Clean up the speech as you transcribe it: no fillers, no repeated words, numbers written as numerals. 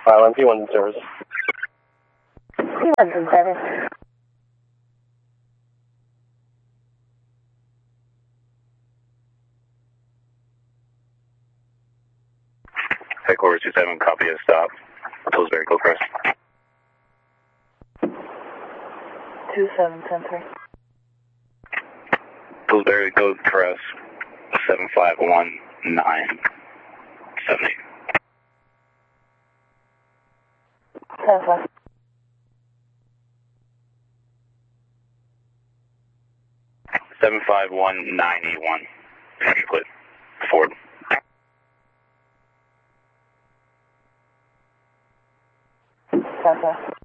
Island, P1 service. P1 service. Headquarters 27, copy of stop. Pillsbury, go crest. 2710-3. Pillsbury, go crest. 751-978. 75. Seven 51981. Split. Ford. 75.